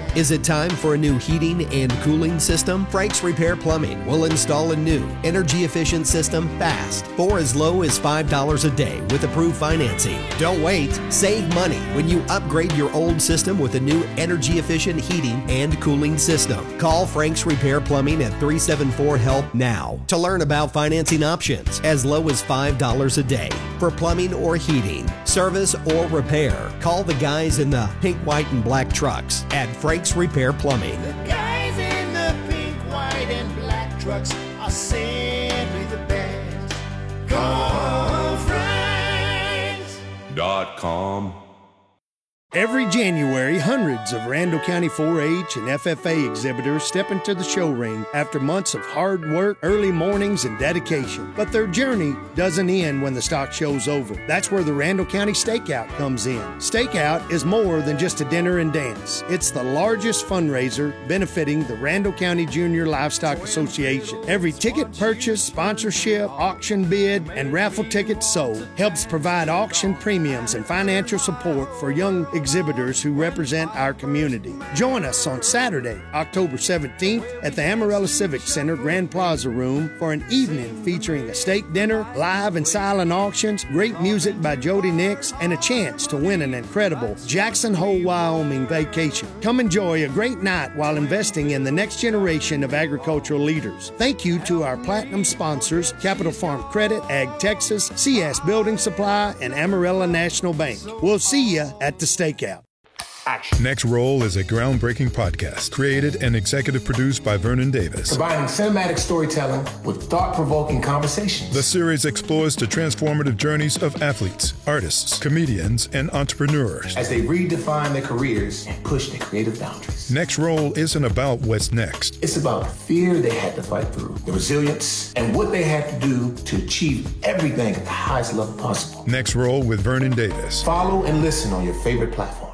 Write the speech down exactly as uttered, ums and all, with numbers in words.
Is it time for a new heating and cooling system? Frank's Repair Plumbing will install a new energy-efficient system fast for as low as five dollars a day with approved financing. Don't wait. Save money when you upgrade your old system with a new energy-efficient heating and cooling system. Call Frank's Repair Plumbing at three seven four HELP now to learn about financing options as low as five dollars a day for plumbing or heating, service or repair. Call the guys in the pink, white, and black trucks at Frank's Repair Plumbing. The guys in the pink, white, and black trucks are simply the best. Call Frank's dot com. Every January, hundreds of Randall County four H and F F A exhibitors step into the show ring after months of hard work, early mornings, and dedication. But their journey doesn't end when the stock show's over. That's where the Randall County Stakeout comes in. Stakeout is more than just a dinner and dance. It's the largest fundraiser benefiting the Randall County Junior Livestock Association. Every ticket purchase, sponsorship, auction bid, and raffle ticket sold helps provide auction premiums and financial support for young exhibitors who represent our community. Join us on Saturday, October seventeenth at the Amarella Civic Center Grand Plaza Room for an evening featuring a steak dinner, live and silent auctions, great music by Jody Nix, and a chance to win an incredible Jackson Hole, Wyoming vacation. Come enjoy a great night while investing in the next generation of agricultural leaders. Thank you to our platinum sponsors, Capital Farm Credit, Ag Texas, C S Building Supply, and Amarella National Bank. We'll see you at the Stakeout. Action. Next Roll is a groundbreaking podcast created and executive produced by Vernon Davis. Combining cinematic storytelling with thought-provoking conversations. The series explores the transformative journeys of athletes, artists, comedians, and entrepreneurs as they redefine their careers and push their creative boundaries. Next Roll isn't about what's next. It's about the fear they had to fight through, the resilience, and what they had to do to achieve everything at the highest level possible. Next Roll with Vernon Davis. Follow and listen on your favorite platform.